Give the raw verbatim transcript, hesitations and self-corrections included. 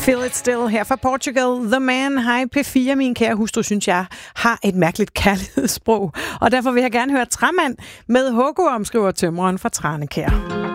Feel It Still her fra Portugal. The Man. Hej P fire, min kære hustru, synes jeg har et mærkeligt kærlighedssprog. Og derfor vil jeg gerne høre Træmand med Hugo, omskriver tømreren fra Tranekær.